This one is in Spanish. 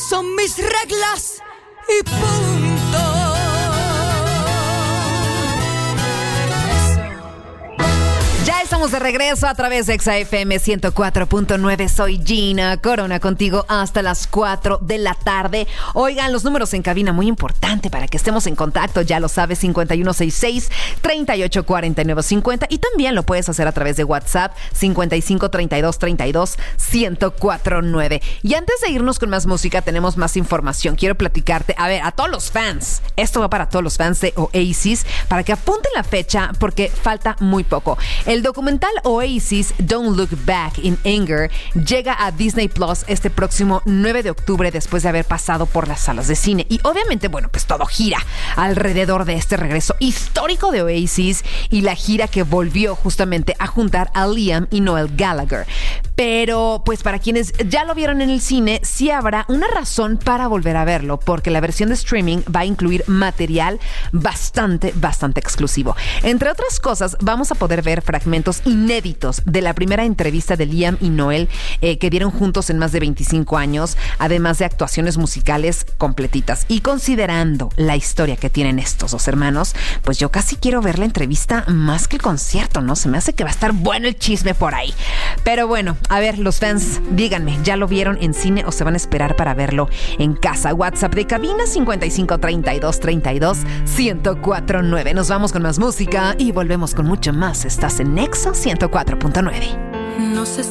son mis reglas y punto. Ya estamos de regreso a través de Exa FM 104.9. Soy Gina Corona contigo hasta las 4 de la tarde. Oigan, los números en cabina, muy importante para que estemos en contacto. Ya lo sabes, 5166-384950. Y también lo puedes hacer a través de WhatsApp, 5532321049. Y antes de irnos con más música, tenemos más información. Quiero platicarte, a todos los fans. Esto va para todos los fans de Oasis, para que apunten la fecha porque falta muy poco. El documental Oasis Don't Look Back in Anger llega a Disney Plus este próximo 9 de octubre después de haber pasado por las salas de cine. Y obviamente, bueno, pues todo gira alrededor de este regreso histórico de Oasis y la gira que volvió justamente a juntar a Liam y Noel Gallagher. Pero, pues para quienes ya lo vieron en el cine, sí habrá una razón para volver a verlo, porque la versión de streaming va a incluir material bastante exclusivo. Entre otras cosas, vamos a poder ver fragmentos inéditos de la primera entrevista de Liam y Noel que dieron juntos en más de 25 años, además de actuaciones musicales completitas. Y considerando la historia que tienen estos dos hermanos, pues yo casi quiero ver la entrevista más que el concierto, ¿no? Se me hace que va a estar bueno el chisme por ahí. Pero bueno, a ver, los fans, díganme, ¿ya lo vieron en cine o se van a esperar para verlo en casa? WhatsApp de cabina 5532321049. Nos vamos con más música y volvemos con mucho más. Estás en Exa 104.9. No sé